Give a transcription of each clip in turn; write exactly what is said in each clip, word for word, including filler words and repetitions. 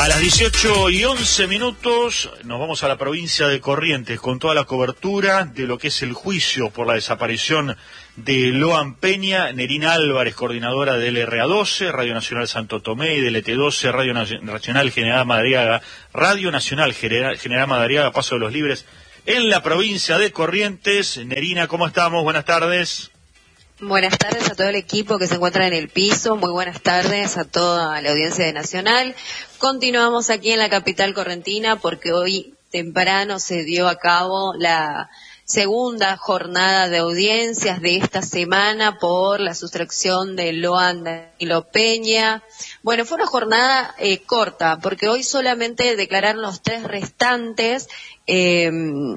A las dieciocho y once minutos nos vamos a la provincia de Corrientes con toda la cobertura de lo que es el juicio por la desaparición de Loan Peña. Nerina Álvarez, coordinadora del R A doce, Radio Nacional Santo Tomé, y del E T doce, Radio Nacional General Madariaga, Radio Nacional General Madariaga, Paso de los Libres, en la provincia de Corrientes. Nerina, ¿cómo estamos? Buenas tardes. Buenas tardes a todo el equipo que se encuentra en el piso, muy buenas tardes a toda la audiencia de Nacional. Continuamos aquí en la capital correntina porque hoy temprano se dio a cabo la segunda jornada de audiencias de esta semana por la sustracción de Loan Danilo Peña. Bueno, fue una jornada eh, corta porque hoy solamente declararon los tres restantes. Eh,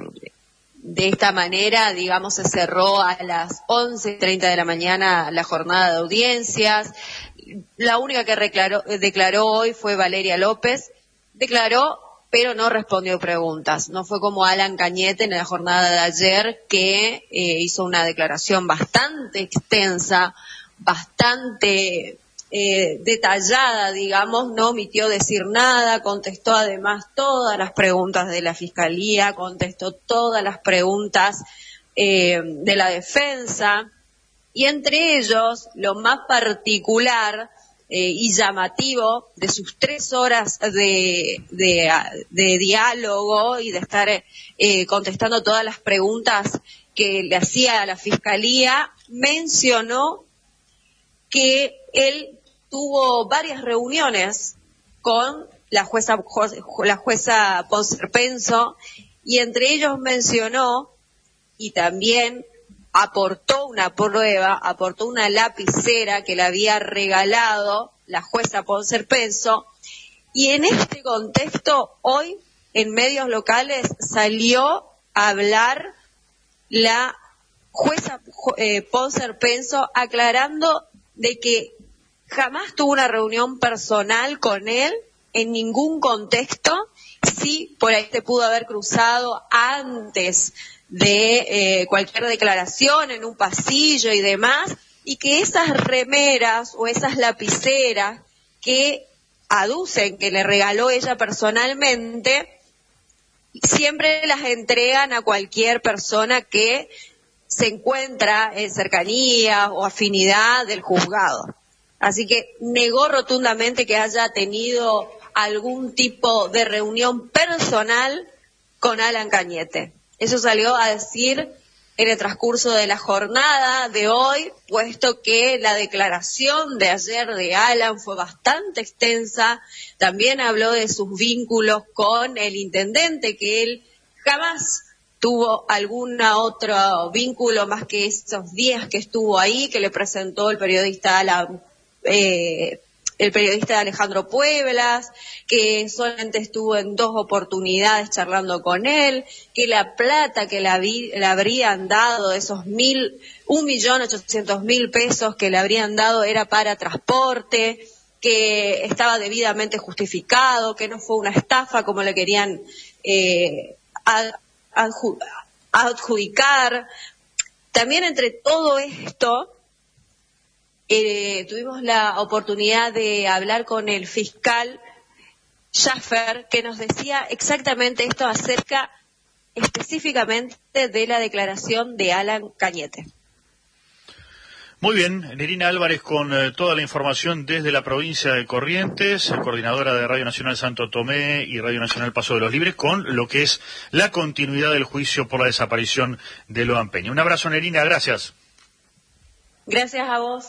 De esta manera, digamos, se cerró a las once y treinta de la mañana la jornada de audiencias. La única que declaró, declaró hoy fue Valeria López. Declaró, pero no respondió preguntas. No fue como Alan Cañete en la jornada de ayer, que eh, hizo una declaración bastante extensa, bastante Eh, detallada, digamos, no omitió decir nada, contestó además todas las preguntas de la Fiscalía, contestó todas las preguntas eh, de la defensa, y entre ellos, lo más particular eh, y llamativo de sus tres horas de, de, de diálogo y de estar eh, contestando todas las preguntas que le hacía a la Fiscalía, mencionó que él tuvo varias reuniones con la jueza, la jueza Ponserpenso, y entre ellos mencionó, y también aportó una prueba, aportó una lapicera que le había regalado la jueza Ponserpenso, y en este contexto, hoy, en medios locales, salió a hablar la jueza eh, Ponserpenso, aclarando de que jamás tuvo una reunión personal con él, en ningún contexto. Sí, por ahí se pudo haber cruzado antes de eh, cualquier declaración en un pasillo y demás, y que esas remeras o esas lapiceras que aducen que le regaló ella personalmente, siempre las entregan a cualquier persona que se encuentra en cercanía o afinidad del juzgado. Así que negó rotundamente que haya tenido algún tipo de reunión personal con Alan Cañete. Eso salió a decir en el transcurso de la jornada de hoy, puesto que la declaración de ayer de Alan fue bastante extensa. También habló de sus vínculos con el intendente, que él jamás tuvo algún otro vínculo más que esos días que estuvo ahí, que le presentó el periodista Alan Eh, el periodista Alejandro Pueblas, que solamente estuvo en dos oportunidades charlando con él, que la plata que le, vi, le habrían dado, esos mil, un millón ochocientos mil pesos que le habrían dado era para transporte, que estaba debidamente justificado, que no fue una estafa como le querían eh, ad, adju, adjudicar. También entre todo esto, Eh, tuvimos la oportunidad de hablar con el fiscal Schaffer, que nos decía exactamente esto acerca específicamente de la declaración de Alan Cañete. Muy bien, Nerina Álvarez con eh, toda la información desde la provincia de Corrientes, coordinadora de Radio Nacional Santo Tomé y Radio Nacional Paso de los Libres, con lo que es la continuidad del juicio por la desaparición de Loan Peña. Un abrazo, Nerina, gracias. Gracias a vos.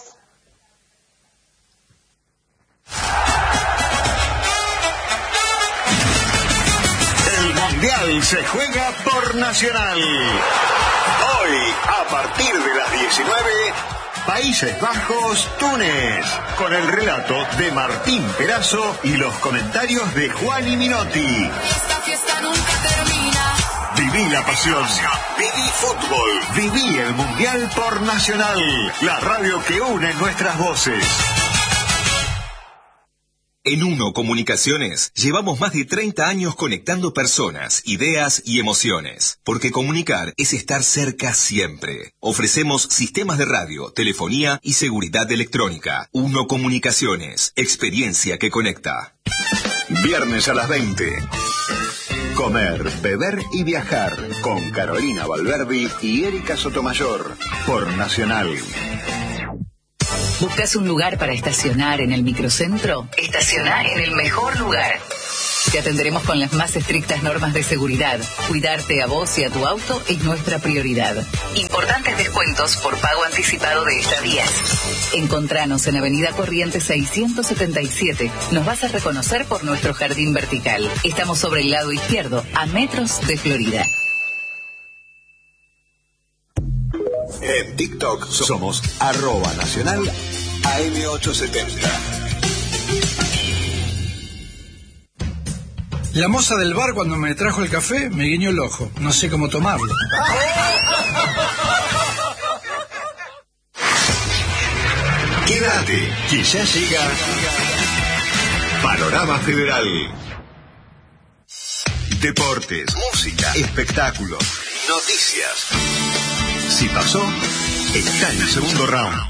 El Mundial se juega por Nacional. Hoy, a partir de las diecinueve, Países Bajos, Túnez, con el relato de Martín Perazo y los comentarios de Juan y Minotti. Esta fiesta nunca termina. Viví la pasión, viví fútbol, viví el Mundial por Nacional, la radio que une nuestras voces. En Uno Comunicaciones llevamos más de treinta años conectando personas, ideas y emociones, porque comunicar es estar cerca siempre. Ofrecemos sistemas de radio, telefonía y seguridad electrónica. Uno Comunicaciones, experiencia que conecta. Viernes a las veinte. Comer, beber y viajar con Carolina Valverdi y Erika Sotomayor por Nacional. ¿Buscas un lugar para estacionar en el microcentro? Estaciona en el mejor lugar. Te atenderemos con las más estrictas normas de seguridad. Cuidarte a vos y a tu auto es nuestra prioridad. Importantes descuentos por pago anticipado de estadías. Encontranos en Avenida Corrientes seiscientos setenta y siete. Nos vas a reconocer por nuestro jardín vertical. Estamos sobre el lado izquierdo, a metros de Florida. En TikTok somos arroba nacional A M ochocientos setenta. La moza del bar cuando me trajo el café me guiñó el ojo. No sé cómo tomarlo. Quédate, que ya llega Panorama Federal. Deportes, música, espectáculos, noticias. Si pasó, está en el segundo round.